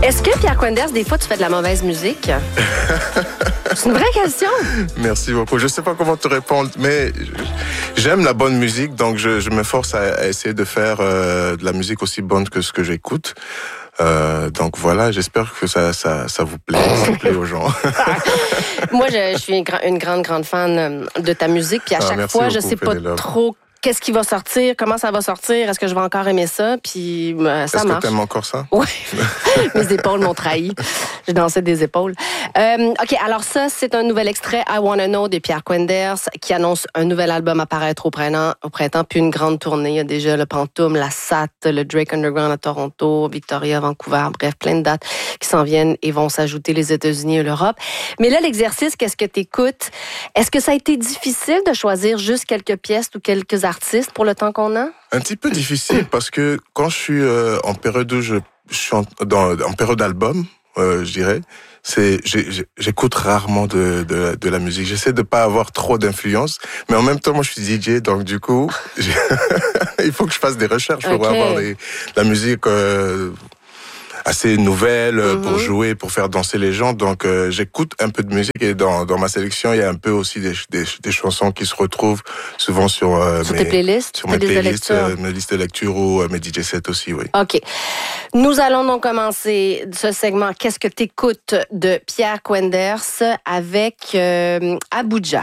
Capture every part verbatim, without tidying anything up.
Est-ce que, Pierre Quenders, des fois, tu fais de la mauvaise musique? C'est une vraie question. Merci beaucoup. Je ne sais pas comment te répondre, mais j'aime la bonne musique, donc je, je m'efforce à, à essayer de faire euh, de la musique aussi bonne que ce que j'écoute. Euh, donc voilà, j'espère que ça, ça, ça vous plaît, ça plaît aux gens. Moi, je, je suis une, gra- une grande, grande fan de ta musique, puis à Ah, chaque merci fois, je beaucoup, sais pas Pénélope. trop qu'est-ce qui va sortir, comment ça va sortir, est-ce que je vais encore aimer ça, puis euh, ça Est-ce marche. que t'aimes encore ça? Oui, mes épaules m'ont trahi. Je dansais des épaules. Euh, OK, alors ça, c'est un nouvel extrait, I Wanna Know, de Pierre Quenders, qui annonce un nouvel album à paraître au printemps, au printemps, puis une grande tournée. Il y a déjà le Pantoum, la S A T, le Drake Underground à Toronto, Victoria, Vancouver, bref, plein de dates qui s'en viennent et vont s'ajouter les États-Unis et l'Europe. Mais là, l'exercice, qu'est-ce que tu écoutes? Est-ce que ça a été difficile de choisir juste quelques pièces ou quelques artistes pour le temps qu'on a? Un petit peu difficile parce que quand je suis euh, en période où je, je suis en, dans, en période d'album, euh, je dirais, c'est j'ai- j'ai- j'écoute rarement de, de, de la musique. J'essaie de pas avoir trop d'influence, mais en même temps, moi, je suis D J, donc du coup, j'ai- il faut que je fasse des recherches pour Ok. avoir des, de la musique euh, assez nouvelle euh, pour Mhm. jouer, pour faire danser les gens. Donc, euh, j'écoute un peu de musique et dans, dans ma sélection, il y a un peu aussi des, des, des chansons qui se retrouvent souvent sur, euh, Sur mes, tes playlists? sur tes mes listes de playlists, lecture? euh, mes listes de lecture ou euh, mes D J sets aussi, oui. OK. Nous allons donc commencer ce segment Qu'est-ce que t'écoutes de Pierre Quenders avec euh, Abuja.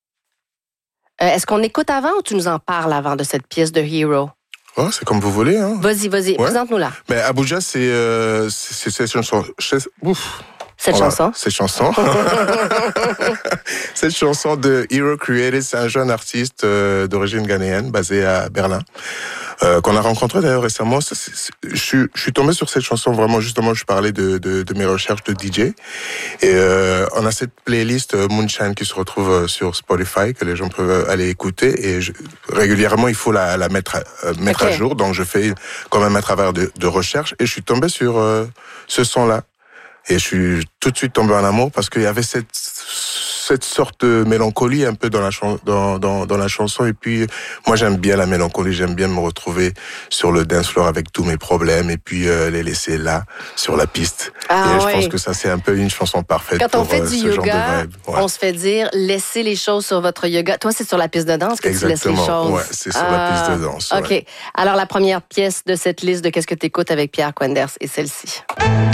Euh, est-ce qu'on écoute avant ou tu nous en parles avant de cette pièce de Hero? Oh, c'est comme vous voulez, hein. Vas-y, vas-y, Ouais. présente-nous-la. Mais Abuja, c'est euh, c'est c'est une chanson. Ouf. Cette Voilà, chanson. Cette chanson. Cette chanson de Hero Created, c'est un jeune artiste euh, d'origine ghanéenne, basé à Berlin, euh, qu'on a rencontré d'ailleurs récemment. C'est- c'est- c'est- je, suis, je suis tombé sur cette chanson vraiment justement, je parlais de, de, de mes recherches de D J. Et euh, on a cette playlist euh, Moonshine qui se retrouve euh, sur Spotify, que les gens peuvent aller écouter. Et je, régulièrement, il faut la, la mettre, à, euh, mettre Ok. à jour. Donc je fais quand même un travail de, de recherche. Et je suis tombé sur euh, ce son-là. Et je suis tout de suite tombé en amour parce qu'il y avait cette cette sorte de mélancolie un peu dans la chan- dans, dans dans la chanson. Et puis moi j'aime bien la mélancolie, j'aime bien me retrouver sur le dance floor avec tous mes problèmes et puis euh, les laisser là sur la piste. Ah et je ouais. pense que ça c'est un peu une chanson parfaite Quand on pour fait euh, du ce genre de yoga, vibe. Ouais. on se fait dire laissez les choses sur votre yoga. Toi, c'est sur la piste de danse que tu laisses les Exactement. choses. Ouais, c'est sur la piste de danse. OK. ouais. Alors, la première pièce de cette liste de Qu'est-ce que t'écoutes avec Pierre Quenders est celle-ci.